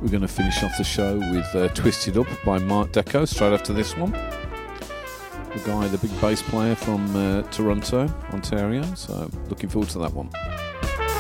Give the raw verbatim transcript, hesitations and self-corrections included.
We're going to finish off the show with uh, Twisted Up by Mark Deco straight after this one. The guy, the big bass player from uh, Toronto, Ontario. So looking forward to that one.